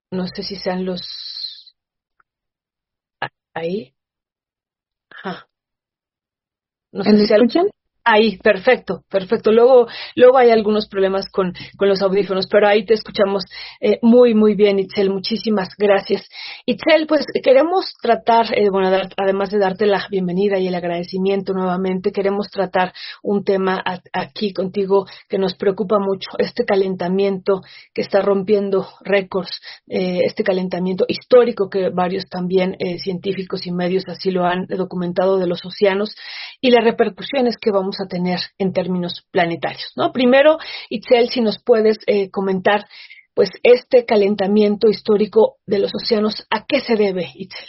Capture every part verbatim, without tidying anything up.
No sé si sean los a- ahí. Ajá. No sé ¿Me si sea escuchan? ahí, perfecto, perfecto. Luego, luego hay algunos problemas con, con los audífonos, pero ahí te escuchamos eh, muy, muy bien, Itzel. Muchísimas gracias. Itzel, pues queremos tratar, eh, bueno, dar- además de darte la bienvenida y el agradecimiento nuevamente, queremos tratar un tema a- aquí contigo que nos preocupa mucho, este calentamiento que está rompiendo récords, eh, este calentamiento histórico que varios también eh, científicos y medios así lo han documentado de los océanos y las repercusiones que vamos a tener en términos planetarios, ¿no? Primero, Itzel, si nos puedes eh, comentar, pues, este calentamiento histórico de los océanos, ¿a qué se debe, Itzel?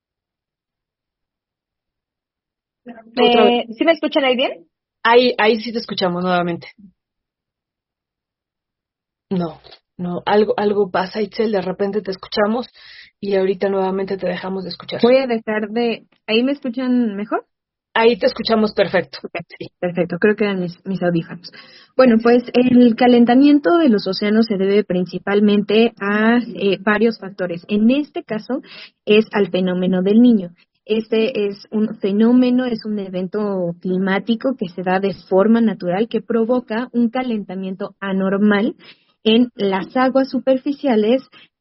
Otra vez. ¿Me, ¿Sí me escuchan ahí bien? Ahí, ahí sí te escuchamos nuevamente. No, no, algo, algo pasa, Itzel, de repente te escuchamos y ahorita nuevamente te dejamos de escuchar. Voy a dejar de... ¿Ahí me escuchan mejor? Ahí te escuchamos perfecto. Ok, Sí. perfecto, creo que eran mis, mis audífonos. Bueno, pues el calentamiento de los océanos se debe principalmente a eh, varios factores. En este caso es al fenómeno del Niño. Este es un fenómeno, es un evento climático que se da de forma natural que provoca un calentamiento anormal en las aguas superficiales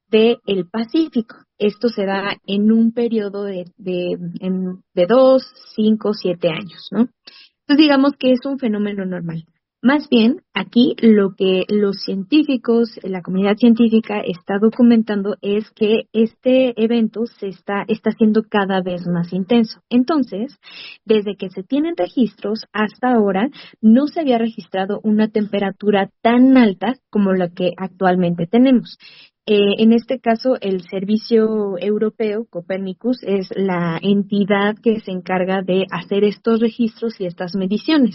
del Pacífico. Esto se da en un periodo de, de, en- de dos, cinco, siete años, ¿no? Entonces digamos que es un fenómeno normal. Más bien, aquí lo que los científicos, la comunidad científica está documentando es que este evento se está, está siendo cada vez más intenso. Entonces, desde que se tienen registros hasta ahora, no se había registrado una temperatura tan alta como la que actualmente tenemos. Eh, en este caso, el Servicio Europeo, Copernicus, es la entidad que se encarga de hacer estos registros y estas mediciones.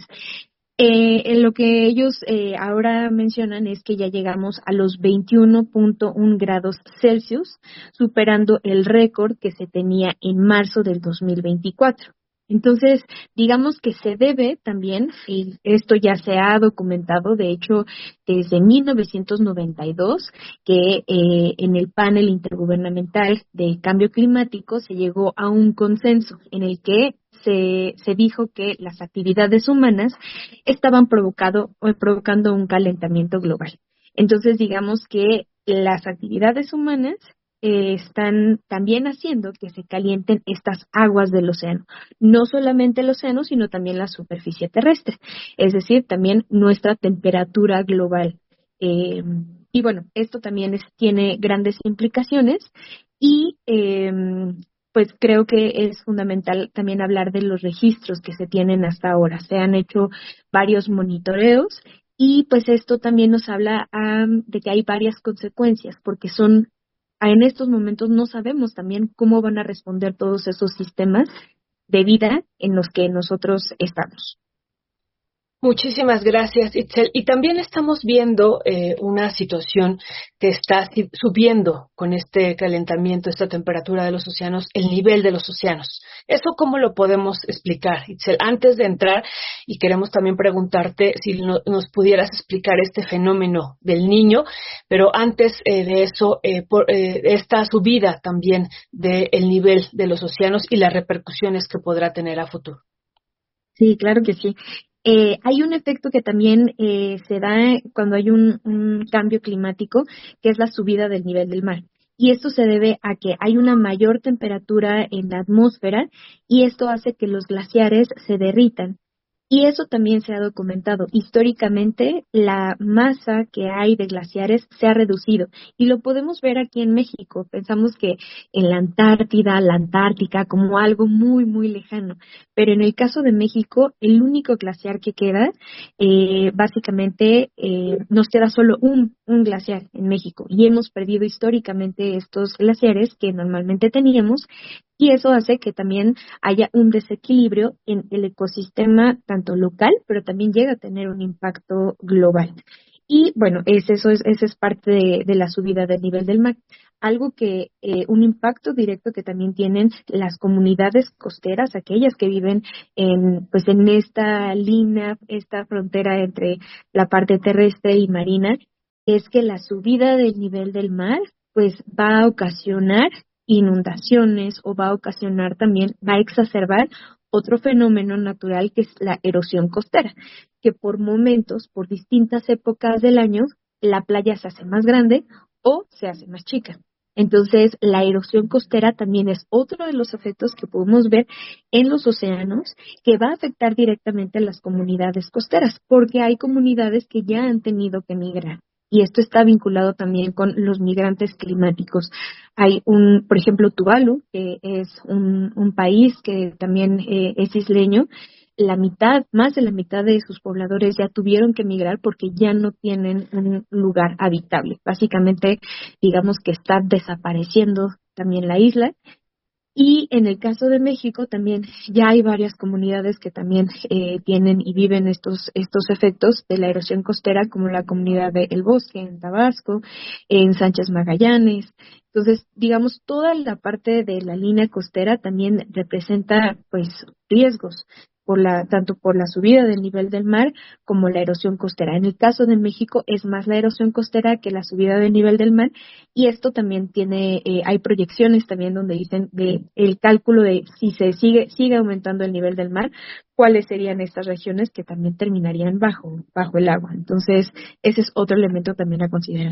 Eh, en lo que ellos eh, ahora mencionan es que ya llegamos a los veintiuno punto uno grados Celsius, superando el récord que se tenía en marzo del dos mil veinticuatro. Entonces, digamos que se debe también, y esto ya se ha documentado, de hecho, desde mil novecientos noventa y dos, que eh, en el panel intergubernamental de cambio climático se llegó a un consenso en el que se, se dijo que las actividades humanas estaban provocado, o provocando un calentamiento global. Entonces, digamos que las actividades humanas eh, están también haciendo que se calienten estas aguas del océano, no solamente el océano, sino también la superficie terrestre, es decir, también nuestra temperatura global. Eh, y bueno, esto también es- tiene grandes implicaciones y eh, pues creo que es fundamental también hablar de los registros que se tienen hasta ahora. Se han hecho varios monitoreos y pues esto también nos habla am, de que hay varias consecuencias porque son, en estos momentos no sabemos también cómo van a responder todos esos sistemas de vida en los que nosotros estamos. Muchísimas gracias, Itzel. Y también estamos viendo eh, una situación que está si- subiendo con este calentamiento, esta temperatura de los océanos, el nivel de los océanos. ¿Eso cómo lo podemos explicar, Itzel? Antes de entrar, y queremos también preguntarte si no- nos pudieras explicar este fenómeno del niño, pero antes eh, de eso, eh, por, eh, esta subida también del nivel de los océanos y las repercusiones que podrá tener a futuro. Sí, claro que sí. Eh, hay un efecto que también eh, se da cuando hay un, un cambio climático, que es la subida del nivel del mar. Y esto se debe a que hay una mayor temperatura en la atmósfera y esto hace que los glaciares se derritan. Y eso también se ha documentado. Históricamente, la masa que hay de glaciares se ha reducido y lo podemos ver aquí en México. Pensamos que en la Antártida, la Antártica, como algo muy, muy lejano. Pero en el caso de México, el único glaciar que queda, eh, básicamente, eh, nos queda solo un, un glaciar en México y hemos perdido históricamente estos glaciares que normalmente teníamos y eso hace que también haya un desequilibrio en el ecosistema tanto local, pero también llega a tener un impacto global. Y bueno, es, eso es, esa es parte de, de la subida del nivel del mar. Algo que, eh, un impacto directo que también tienen las comunidades costeras, aquellas que viven en, pues en esta línea, esta frontera entre la parte terrestre y marina, es que la subida del nivel del mar pues va a ocasionar inundaciones o va a ocasionar también, va a exacerbar otro fenómeno natural que es la erosión costera, que por momentos, por distintas épocas del año, la playa se hace más grande o se hace más chica. Entonces, la erosión costera también es otro de los efectos que podemos ver en los océanos que va a afectar directamente a las comunidades costeras, porque hay comunidades que ya han tenido que migrar. Y esto está vinculado también con los migrantes climáticos. Hay un, por ejemplo, Tuvalu, que es un, un país que también eh, es isleño. La mitad, más de la mitad de sus pobladores ya tuvieron que migrar porque ya no tienen un lugar habitable. Básicamente, digamos que está desapareciendo también la isla. Y en el caso de México también ya hay varias comunidades que también eh, tienen y viven estos estos efectos de la erosión costera, como la comunidad de El Bosque en Tabasco, en Sánchez Magallanes. Entonces, digamos, toda la parte de la línea costera también representa pues riesgos por la tanto por la subida del nivel del mar como la erosión costera. En el caso de México es más la erosión costera que la subida del nivel del mar, y esto también tiene eh, hay proyecciones también donde dicen de el cálculo de si se sigue sigue aumentando el nivel del mar, cuáles serían estas regiones que también terminarían bajo bajo el agua. Entonces, ese es otro elemento también a considerar.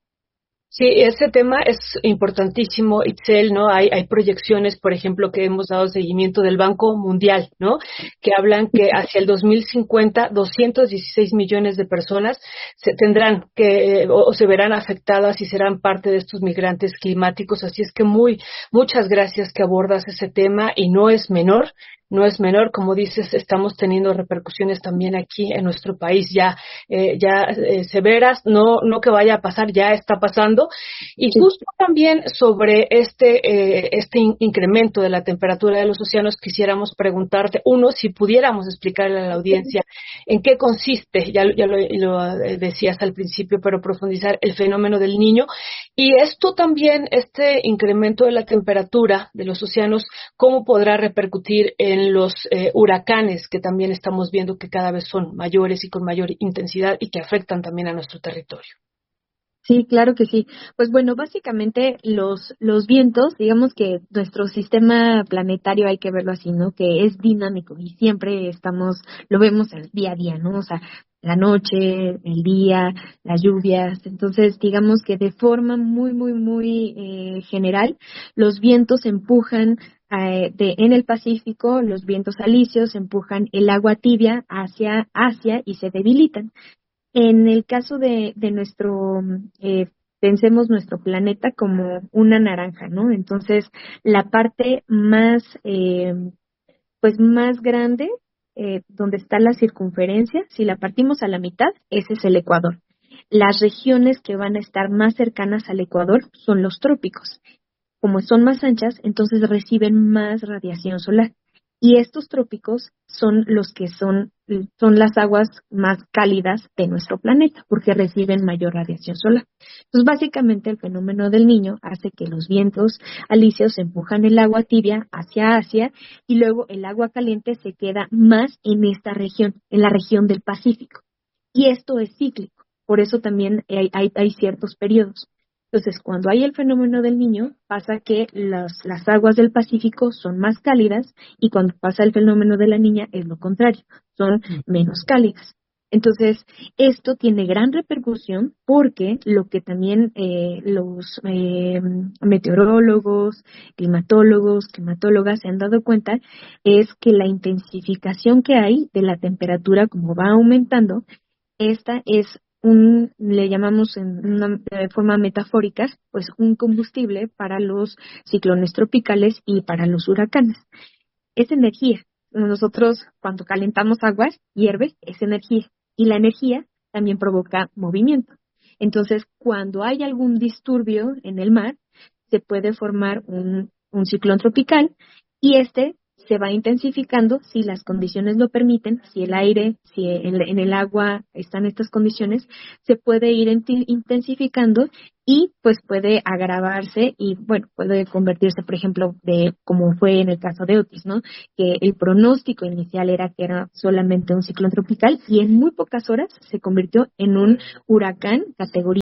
Sí, ese tema es importantísimo, Itzel, ¿no? Hay, hay proyecciones, por ejemplo, que hemos dado seguimiento del Banco Mundial, ¿no? Que hablan que hacia el dos mil cincuenta, doscientos dieciséis millones de personas se tendrán que, o, o se verán afectadas y serán parte de estos migrantes climáticos. Así es que muy, muchas gracias que abordas ese tema, y no es menor. No es menor, como dices, estamos teniendo repercusiones también aquí en nuestro país ya eh, ya eh, severas, no no que vaya a pasar, ya está pasando. Y Sí. justo también sobre este eh, este in- incremento de la temperatura de los océanos, quisiéramos preguntarte, uno, si pudiéramos explicarle a la audiencia en qué consiste, ya, ya lo, lo eh, decías al principio, pero profundizar el fenómeno del Niño, y esto también, este incremento de la temperatura de los océanos, cómo podrá repercutir en los eh, huracanes que también estamos viendo que cada vez son mayores y con mayor intensidad y que afectan también a nuestro territorio. Sí, claro que sí. Pues bueno, básicamente los, los vientos, digamos que nuestro sistema planetario hay que verlo así, ¿no? Que es dinámico y siempre estamos, lo vemos el día a día, ¿no? O sea, la noche, el día, las lluvias. Entonces, digamos que de forma muy, muy, muy eh, general, los vientos empujan eh, de, en el Pacífico, los vientos alisios empujan el agua tibia hacia Asia y se debilitan. En el caso de, de nuestro, eh, pensemos nuestro planeta como una naranja, ¿no? Entonces, la parte más, eh, pues más grande, eh, donde está la circunferencia, si la partimos a la mitad, ese es el Ecuador. Las regiones que van a estar más cercanas al Ecuador son los trópicos. Como son más anchas, entonces reciben más radiación solar. Y estos trópicos son los que son, son las aguas más cálidas de nuestro planeta, porque reciben mayor radiación solar. Entonces, básicamente, el fenómeno del Niño hace que los vientos alisios empujan el agua tibia hacia Asia, y luego el agua caliente se queda más en esta región, en la región del Pacífico. Y esto es cíclico, por eso también hay, hay, hay ciertos periodos. Entonces, cuando hay el fenómeno del Niño, pasa que las, las aguas del Pacífico son más cálidas, y cuando pasa el fenómeno de la Niña es lo contrario, son menos cálidas. Entonces, esto tiene gran repercusión porque lo que también eh, los eh, meteorólogos, climatólogos, climatólogas se han dado cuenta es que la intensificación que hay de la temperatura, como va aumentando, esta es un, le llamamos en una de forma metafórica, pues un combustible para los ciclones tropicales y para los huracanes. Es energía. Nosotros cuando calentamos aguas, hierve, es energía. Y la energía también provoca movimiento. Entonces, cuando hay algún disturbio en el mar, se puede formar un, un ciclón tropical, y este se va intensificando si las condiciones lo permiten, si el aire, si el, en el agua están estas condiciones, se puede ir intensificando y pues puede agravarse y bueno, puede convertirse, por ejemplo, de como fue en el caso de Otis, ¿no? Que el pronóstico inicial era que era solamente un ciclón tropical y en muy pocas horas se convirtió en un huracán categoría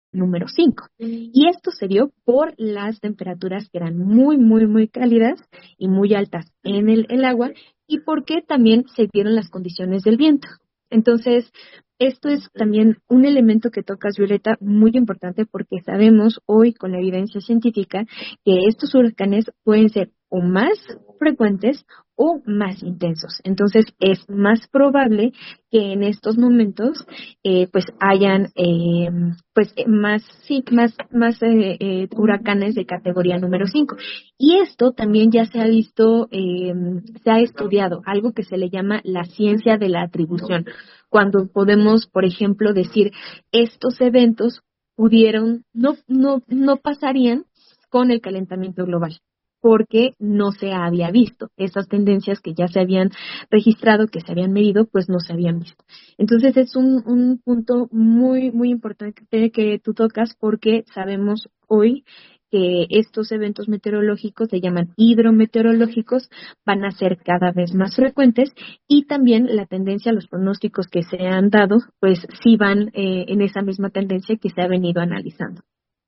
número cinco. Y esto se dio por las temperaturas que eran muy, muy, muy cálidas y muy altas en el, el agua, y porque también se dieron las condiciones del viento. Entonces, esto es también un elemento que tocas, Violeta, muy importante, porque sabemos hoy con la evidencia científica que estos huracanes pueden ser o más frecuentes o más intensos. Entonces, es más probable que en estos momentos eh, pues hayan eh, pues más sí más más eh, eh, huracanes de categoría número cinco. Y esto también ya se ha visto, eh, se ha estudiado, algo que se le llama la ciencia de la atribución, cuando podemos, por ejemplo, decir estos eventos pudieron no no no pasarían con el calentamiento global, porque no se había visto. Esas tendencias que ya se habían registrado, que se habían medido, pues no se habían visto. Entonces es un, un punto muy, muy importante que tú tocas, porque sabemos hoy que estos eventos meteorológicos, se llaman hidrometeorológicos, van a ser cada vez más frecuentes, y también la tendencia, los pronósticos que se han dado, pues sí van eh, en esa misma tendencia que se ha venido analizando.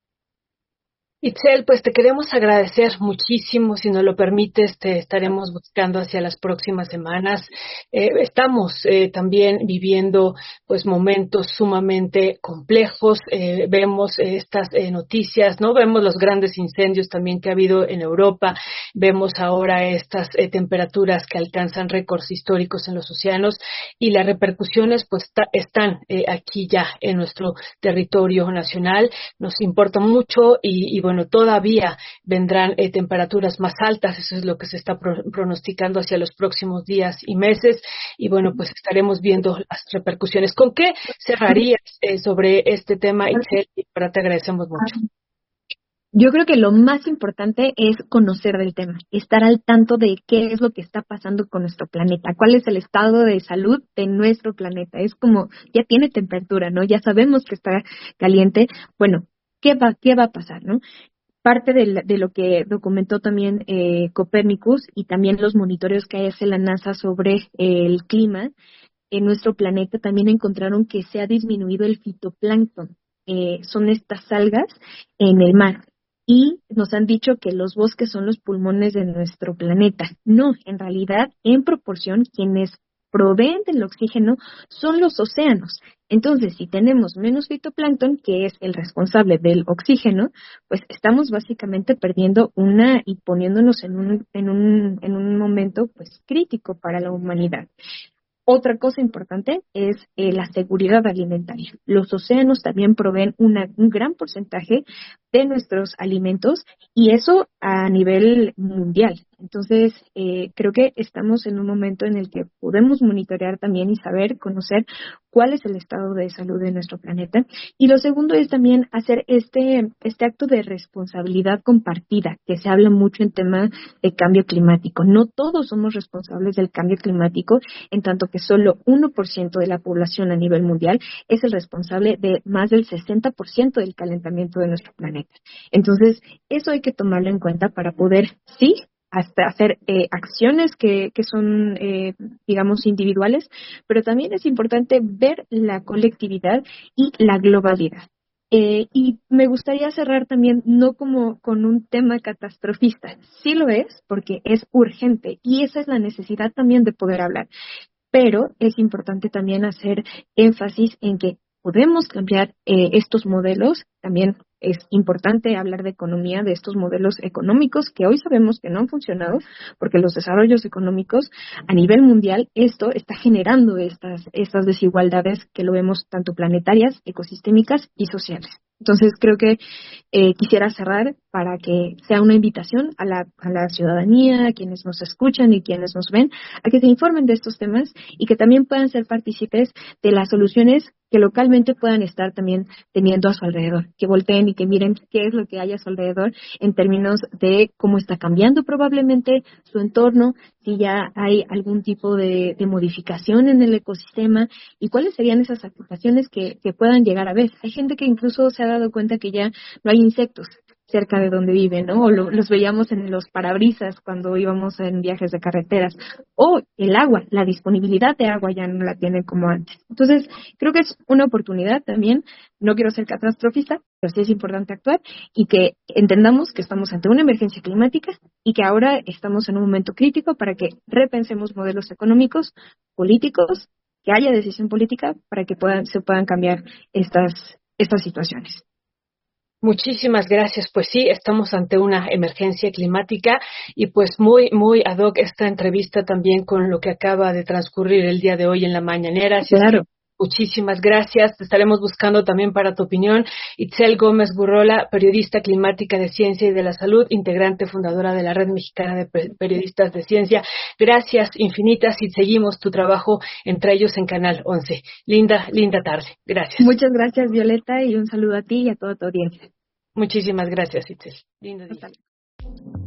Itzel, pues te queremos agradecer muchísimo. Si nos lo permites, te estaremos buscando hacia las próximas semanas. Eh, estamos eh, también viviendo pues momentos sumamente complejos. Eh, vemos eh, estas eh, noticias, ¿no? Vemos los grandes incendios también que ha habido en Europa. Vemos ahora estas eh, temperaturas que alcanzan récords históricos en los océanos, y las repercusiones pues ta- están eh, aquí ya en nuestro territorio nacional. Nos importa mucho y, y bueno, Bueno, todavía vendrán eh, temperaturas más altas. Eso es lo que se está pro- pronosticando hacia los próximos días y meses, y bueno, pues estaremos viendo las repercusiones. ¿Con qué cerrarías eh, sobre este tema, Itzel? Y ahora te agradecemos mucho. Yo creo que lo más importante es conocer del tema, estar al tanto de qué es lo que está pasando con nuestro planeta, cuál es el estado de salud de nuestro planeta. Es como, ya tiene temperatura, ¿no? Ya sabemos que está caliente. Bueno, ¿qué va, qué va a pasar, no? Parte de, la- de lo que documentó también eh, Copérnicus, y también los monitoreos que hace la NASA sobre eh, el clima en nuestro planeta, también encontraron que se ha disminuido el fitoplancton. Eh, son estas algas en el mar. Y nos han dicho que los bosques son los pulmones de nuestro planeta. No, en realidad, en proporción, quienes proveen del oxígeno son los océanos. Entonces, si tenemos menos fitoplancton, que es el responsable del oxígeno, pues estamos básicamente perdiendo una y poniéndonos en un, en un, en un momento pues crítico para la humanidad. Otra cosa importante es eh, la seguridad alimentaria. Los océanos también proveen una, un gran porcentaje de nuestros alimentos, y eso a nivel mundial. Entonces, eh, creo que estamos en un momento en el que podemos monitorear también y saber, conocer cuál es el estado de salud de nuestro planeta. Y lo segundo es también hacer este, este acto de responsabilidad compartida, que se habla mucho en tema de cambio climático. No todos somos responsables del cambio climático, en tanto que solo uno por ciento de la población a nivel mundial es el responsable de más del sesenta por ciento del calentamiento de nuestro planeta. Entonces, eso hay que tomarlo en cuenta para poder, sí, hasta hacer eh, acciones que, que son, eh, digamos, individuales, pero también es importante ver la colectividad y la globalidad. Eh, y me gustaría cerrar también no como con un tema catastrofista, sí lo es, porque es urgente, y esa es la necesidad también de poder hablar, pero es importante también hacer énfasis en que podemos cambiar eh, estos modelos. También es importante hablar de economía, de estos modelos económicos que hoy sabemos que no han funcionado, porque los desarrollos económicos a nivel mundial, esto está generando estas, estas desigualdades que lo vemos tanto planetarias, ecosistémicas y sociales. Entonces, creo que eh, quisiera cerrar para que sea una invitación a la, a la ciudadanía, a quienes nos escuchan y quienes nos ven, a que se informen de estos temas y que también puedan ser partícipes de las soluciones que localmente puedan estar también teniendo a su alrededor, que volteen y que miren qué es lo que hay a su alrededor en términos de cómo está cambiando probablemente su entorno, si ya hay algún tipo de, de modificación en el ecosistema y cuáles serían esas aplicaciones que, que puedan llegar a ver. Hay gente que incluso se ha dado cuenta que ya no hay insectos cerca de donde viven, ¿no? O lo, los veíamos en los parabrisas cuando íbamos en viajes de carreteras. O el agua, la disponibilidad de agua ya no la tienen como antes. Entonces, creo que es una oportunidad también. No quiero ser catastrofista, pero sí es importante actuar y que entendamos que estamos ante una emergencia climática y que ahora estamos en un momento crítico para que repensemos modelos económicos, políticos, que haya decisión política para que puedan, se puedan cambiar estas, estas situaciones. Muchísimas gracias. Pues sí, estamos ante una emergencia climática y pues muy, muy ad hoc esta entrevista también con lo que acaba de transcurrir el día de hoy en la mañanera. Así Claro. es que muchísimas gracias. Te estaremos buscando también para tu opinión. Itzel Gómez Gurrola, periodista climática de Ciencia y de la Salud, integrante fundadora de la Red Mexicana de Periodistas de Ciencia. Gracias infinitas y seguimos tu trabajo entre ellos en Canal once. Linda, linda tarde. Gracias. Muchas gracias, Violeta, y un saludo a ti y a toda tu audiencia. Muchísimas gracias, Itzel. Lindo día.